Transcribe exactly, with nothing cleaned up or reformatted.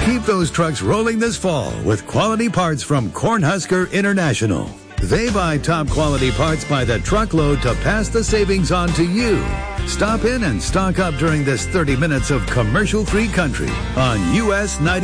Keep those trucks rolling this fall with quality parts from Cornhusker International. They buy top quality parts by the truckload to pass the savings on to you. Stop in and stock up during this thirty minutes of commercial-free country on U S ninety.